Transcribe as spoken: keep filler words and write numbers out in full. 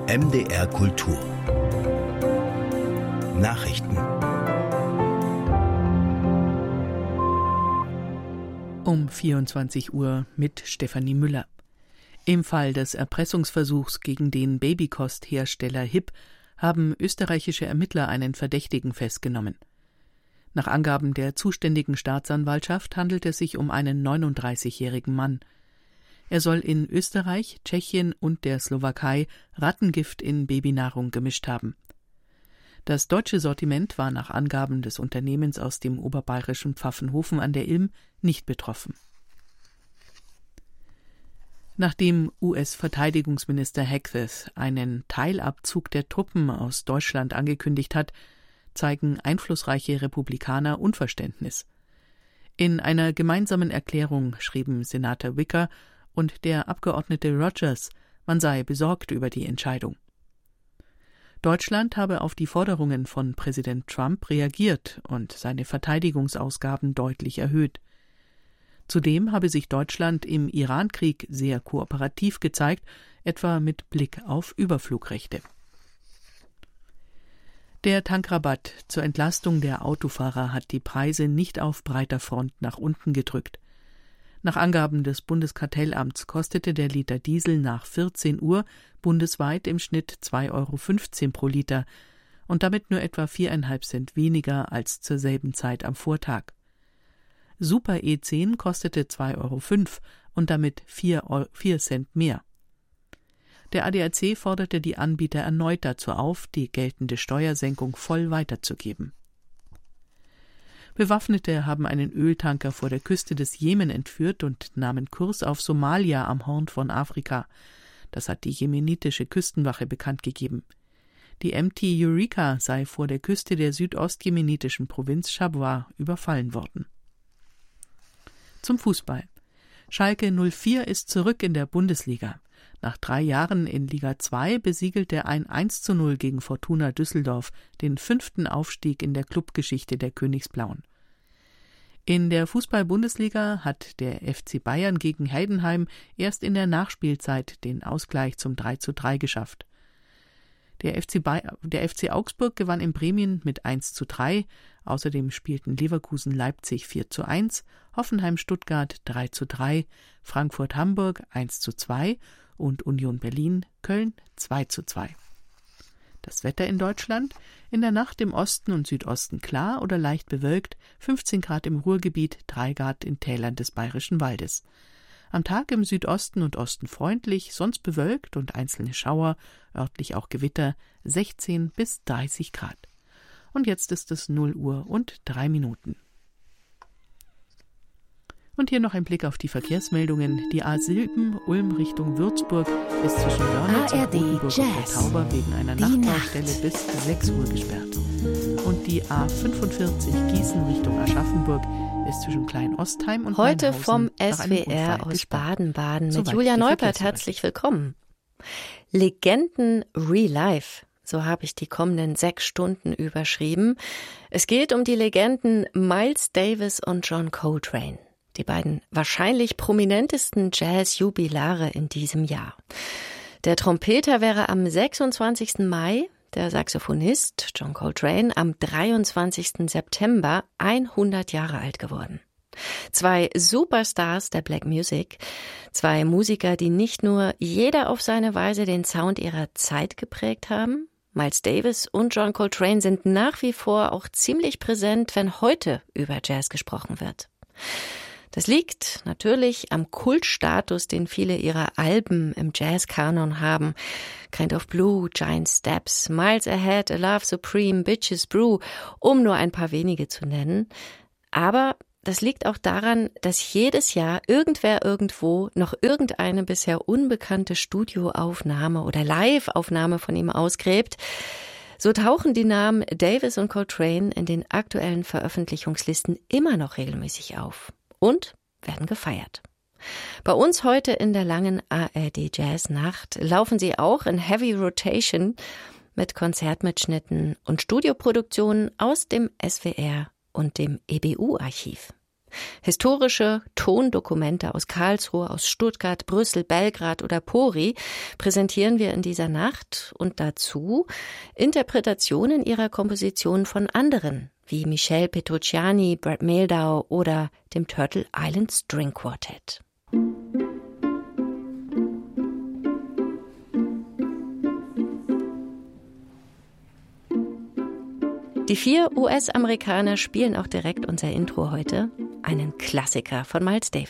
M D R Kultur Nachrichten. Um vierundzwanzig Uhr mit Stefanie Müller. Im Fall des Erpressungsversuchs gegen den Babykosthersteller H I P haben österreichische Ermittler einen Verdächtigen festgenommen. Nach Angaben der zuständigen Staatsanwaltschaft handelt es sich um einen neununddreißigjährigen Mann. Er soll in Österreich, Tschechien und der Slowakei Rattengift in Babynahrung gemischt haben. Das deutsche Sortiment war nach Angaben des Unternehmens aus dem oberbayerischen Pfaffenhofen an der Ilm nicht betroffen. Nachdem U S-Verteidigungsminister Hegseth einen Teilabzug der Truppen aus Deutschland angekündigt hat, zeigen einflussreiche Republikaner Unverständnis. In einer gemeinsamen Erklärung schrieben Senator Wicker und der Abgeordnete Rogers, man sei besorgt über die Entscheidung. Deutschland habe auf die Forderungen von Präsident Trump reagiert und seine Verteidigungsausgaben deutlich erhöht. Zudem habe sich Deutschland im Irankrieg sehr kooperativ gezeigt, etwa mit Blick auf Überflugrechte. Der Tankrabatt zur Entlastung der Autofahrer hat die Preise nicht auf breiter Front nach unten gedrückt. Nach Angaben des Bundeskartellamts kostete der Liter Diesel nach vierzehn Uhr bundesweit im Schnitt zwei Euro fünfzehn pro Liter und damit nur etwa viereinhalb Cent weniger als zur selben Zeit am Vortag. Super E zehn kostete zwei Euro fünf und damit vier Cent mehr. Der A D A C forderte die Anbieter erneut dazu auf, die geltende Steuersenkung voll weiterzugeben. Bewaffnete haben einen Öltanker vor der Küste des Jemen entführt und nahmen Kurs auf Somalia am Horn von Afrika. Das hat die jemenitische Küstenwache bekannt gegeben. Die M T Eureka sei vor der Küste der südostjemenitischen Provinz Shabwa überfallen worden. Zum Fußball. Schalke null vier ist zurück in der Bundesliga. Nach drei Jahren in Liga zwei besiegelte ein eins zu null gegen Fortuna Düsseldorf den fünften Aufstieg in der Clubgeschichte der Königsblauen. In der Fußball-Bundesliga hat der F C Bayern gegen Heidenheim erst in der Nachspielzeit den Ausgleich zum drei zu drei geschafft. Der F C, Bay- der F C Augsburg gewann in Bremen mit eins zu drei, außerdem spielten Leverkusen Leipzig vier zu eins, Hoffenheim Stuttgart drei zu drei, Frankfurt Hamburg eins zu zwei und Union Berlin Köln zwei zu zwei. Das Wetter in Deutschland: in der Nacht im Osten und Südosten klar oder leicht bewölkt, fünfzehn Grad im Ruhrgebiet, drei Grad in Tälern des Bayerischen Waldes. Am Tag im Südosten und Osten freundlich, sonst bewölkt und einzelne Schauer, örtlich auch Gewitter, sechzehn bis dreißig Grad. Und jetzt ist es null Uhr und drei Minuten. Und hier noch ein Blick auf die Verkehrsmeldungen. Die A sieben Ulm Richtung Würzburg ist zwischen Wörnitz und Rotenburg und der Tauber wegen einer Nachtbaustelle bis sechs Uhr gesperrt. Und die A fünfundvierzig Gießen Richtung Aschaffenburg ist zwischen Klein-Ostheim und Heute Mainhausen vom S W R aus gesperrt. Baden-Baden mit Soweit Julia die Neupert. Herzlich willkommen. Legenden Real Life. So habe ich die kommenden sechs Stunden überschrieben. Es geht um die Legenden Miles Davis und John Coltrane. Die beiden wahrscheinlich prominentesten Jazz-Jubilare in diesem Jahr. Der Trompeter wäre am sechsundzwanzigsten Mai, der Saxophonist John Coltrane am dreiundzwanzigsten September hundert Jahre alt geworden. Zwei Superstars der Black Music, zwei Musiker, die nicht nur jeder auf seine Weise den Sound ihrer Zeit geprägt haben. Miles Davis und John Coltrane sind nach wie vor auch ziemlich präsent, wenn heute über Jazz gesprochen wird. Das liegt natürlich am Kultstatus, den viele ihrer Alben im Jazzkanon haben. Kind of Blue, Giant Steps, Miles Ahead, A Love Supreme, Bitches Brew, um nur ein paar wenige zu nennen. Aber das liegt auch daran, dass jedes Jahr irgendwer irgendwo noch irgendeine bisher unbekannte Studioaufnahme oder Live-Aufnahme von ihm ausgräbt. So tauchen die Namen Davis und Coltrane in den aktuellen Veröffentlichungslisten immer noch regelmäßig auf. Und werden gefeiert. Bei uns heute in der langen A R D Jazz Nacht laufen sie auch in Heavy Rotation mit Konzertmitschnitten und Studioproduktionen aus dem S W R und dem E B U Archiv. Historische Tondokumente aus Karlsruhe, aus Stuttgart, Brüssel, Belgrad oder Pori präsentieren wir in dieser Nacht und dazu Interpretationen ihrer Kompositionen von anderen, wie Michel Petrucciani, Brad Mehldau oder dem Turtle Island String Quartet. Die vier U S-Amerikaner spielen auch direkt unser Intro heute, einen Klassiker von Miles Davis.